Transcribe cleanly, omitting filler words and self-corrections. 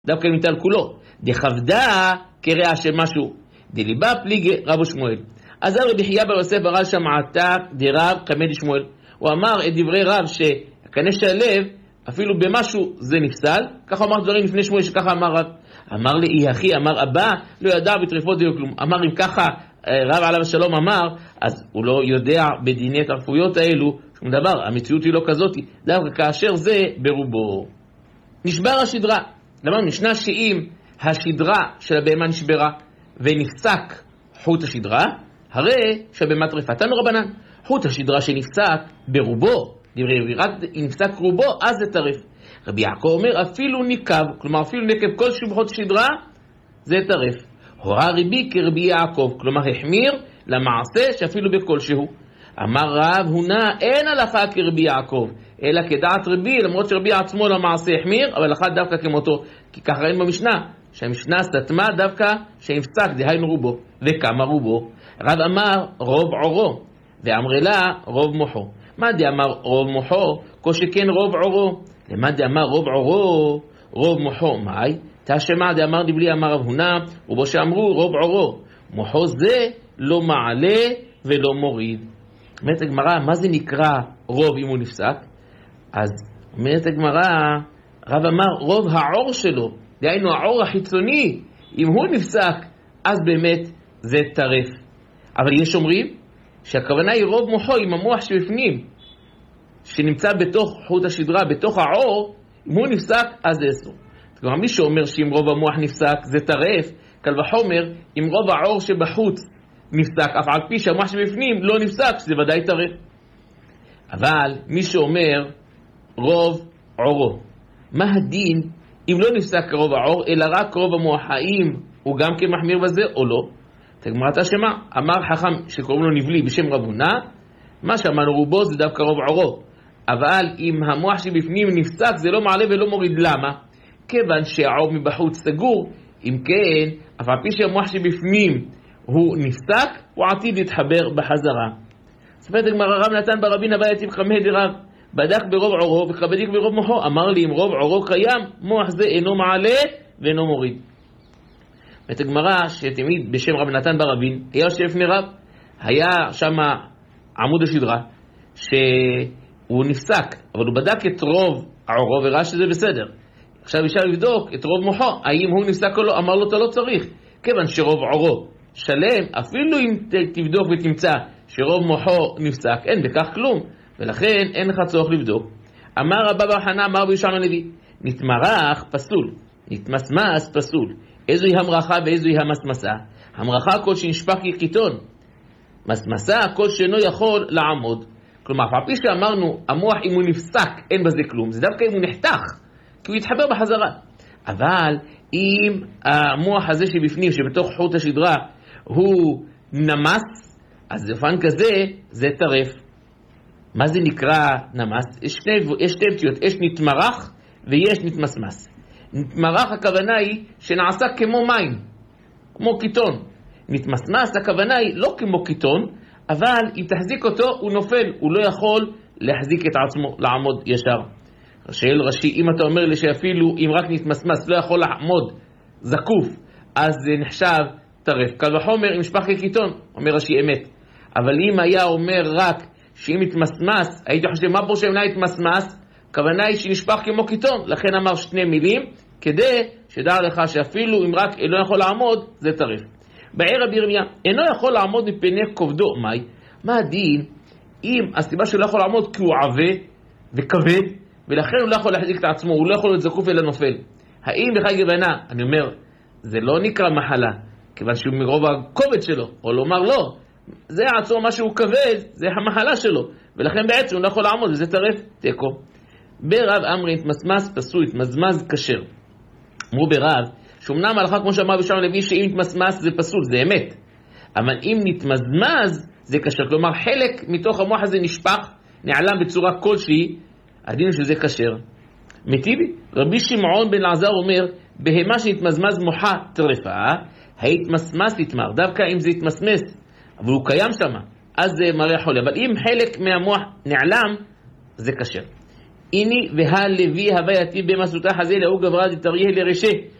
דווקא אם ניטל כולו. דחבדה כרעה של משהו. דליבה פליגי רבו שמואל. אז רבי חייא בר יוסף הרל שמעתה דרב קמא דשמואל. הוא אמר את דברי רב שקנה שלב, אפילו במשהו זה נפסל. ככה אמר דברים לפני שמואל שככה אמר רב. אמר לי אחי, אמר אבא, לא ידע בטריפות דיוק כלום. אמר אם ככה רב עליו השלום אמר, אז הוא לא יודע בדיני הרפואיות האלו שום דבר. המציאות היא לא כזאת, דווקא כאשר זה ברובו. נשבר השדרה. למה משנה שאם השדרה של הבהמה נשברה ונפסק חוט השדרה, הרי שהבהמה טרפה. תנו רבנן, חוט השדרה שנפסק ברובו, דברי רק אם נפסק רובו, אז זה טרף. רבי יעקב אומר אפילו ניקב, כלומר אפילו נקב כל שובחות שדרה, זה טרף. הורה רבי כרבי יעקב, כלומר החמיר למעשה שאפילו בכל שהוא. אמר רב הונה אין הלכה כרבי יעקב, אלא כדעת רבי, למרות שרבי עצמו למעשה החמיר, אבל הלכה דווקא כמותו, כי ככה ראינו במשנה, שהמשנה סתמה דווקא שנפסק, דהיינו רובו, וכמה רובו. רב אמר רוב עורו, ואמר לה רוב מוחו. מה דאמר רוב מוחו? כל שכן רוב עורו. למה דאמר רוב עורו? רוב מוחו. מאי? תשמע דאמר דבלי אמר רב הונה, ובו שאמרו רוב עורו. מוחו זה לא מעלה ולא מוריד. אומרת הגמרא, מה זה נקרא רוב אם הוא נפסק? אז אומרת הגמרא, רב אמר רוב העור שלו, דהיינו העור החיצוני, אם הוא נפסק, אז באמת זה טרף. אבל יש אומרים שהכוונה היא רוב מוחו עם המוח שבפנים, שנמצא בתוך חוט השדרה, בתוך העור, אם הוא נפסק, אז זה אסור. כלומר, מי שאומר שאם רוב המוח נפסק, זה טרף, קל וחומר, אם רוב העור שבחוץ נפסק, אף על פי שהמוח שבפנים לא נפסק, שזה ודאי טרף. אבל מי שאומר רוב עורו, מה הדין אם לא נפסק רוב העור, אלא רק רוב המוח, האם הוא גם כן מחמיר בזה או לא? תגמרת השמה, אמר חכם שקוראים לו נבלי בשם רב הונה, מה שאמרנו רובו זה דווקא רוב עורו, אבל אם המוח שבפנים נפסק זה לא מעלה ולא מוריד. למה? כיוון שהעור מבחוץ סגור, אם כן, אף על פי שהמוח שבפנים הוא נפסק, הוא עתיד להתחבר בחזרה. ספרת הגמרא, רב נתן ברבין הבא יציב חמי דרב, בדק ברוב עורו וכבדיק ברוב מוחו. אמר לי אם רוב עורו קיים, מוח זה אינו מעלה ואינו מוריד. את הגמרא שתמיד בשם רב נתן ברבין, היה יושב לפני רב, היה שם עמוד השדרה שהוא נפסק, אבל הוא בדק את רוב עורו וראה שזה בסדר. עכשיו אפשר לבדוק את רוב מוחו, האם הוא נפסק או לא. אמר לו אתה לא צריך, כיוון שרוב עורו שלם, אפילו אם תבדוק ותמצא שרוב מוחו נפסק, אין בכך כלום, ולכן אין לך צורך לבדוק. אמר רבא בר חנא אמר בישעיהו הנביא, נתמרח פסול, נתמסמס פסול. איזוהי המרחה ואיזוהי המסמסה? המרחה כל שנשפך כקיטון, מסמסה כל שאינו יכול לעמוד. כלומר, פעפי שאמרנו המוח אם הוא נפסק אין בזה כלום, זה דווקא אם הוא נחתך, כי הוא יתחבר בחזרה. אבל אם המוח הזה שבפנים, שבתוך חוט השדרה, הוא נמס, אז לפעמים כזה זה טרף. מה זה נקרא נמס? יש שתי פתיות, יש נתמרח ויש נתמסמס. נתמרח הכוונה היא שנעשה כמו מים, כמו קיטון. נתמסמס הכוונה היא לא כמו קיטון, אבל אם תחזיק אותו הוא נופל, הוא לא יכול להחזיק את עצמו, לעמוד ישר. שאל רש"י, אם אתה אומר לי שאפילו אם רק נתמסמס לא יכול לעמוד זקוף, אז זה נחשב טרף. קל וחומר אם נשפך כקיטון, אומר רש"י אמת. אבל אם היה אומר רק שאם התמסמס, הייתי חושב מה פה שאמנה התמסמס, הכוונה היא שנשפך כמו קיטון, לכן אמר שני מילים, כדי שדע לך שאפילו אם רק אינו יכול לעמוד, זה טרף. בעיר רבי ירמיה, אינו יכול לעמוד מפני כובדו, מה הדין? אם הסיבה שהוא לא יכול לעמוד כי הוא עבה וכבד, ולכן הוא לא יכול להחזיק את עצמו, הוא לא יכול להיות זקוף אלא נופל. האם בכלל גוונה? אני אומר, זה לא נקרא מחלה, כיוון שהוא מרוב הכובד שלו, או לומר לא, זה עצמו מה שהוא כבד, זה המחלה שלו, ולכן בעצם הוא לא יכול לעמוד, וזה טרף, תיקו. ברב אמרי התמסמס פסול, התמזמז כשר. אמרו ברב, שאומנם ההלכה כמו שאמר בישעיהו הנביא שאם נתמסמס זה פסול, זה אמת. אבל אם נתמזמז זה כשר, כלומר חלק מתוך המוח הזה נשפך, נעלם בצורה כלשהי, הדין שזה כשר. מטיבי, רבי שמעון בן אלעזר אומר, בהמה שנתמזמז מוחה טרפה, ההתמסמס יתמר, דווקא אם זה יתמסמס, אבל הוא קיים שם, אז זה מראה חולה. אבל אם חלק מהמוח נעלם, זה כשר. איני והלוי הווייתי במסותח הזה לאו גברא דתריה לרשה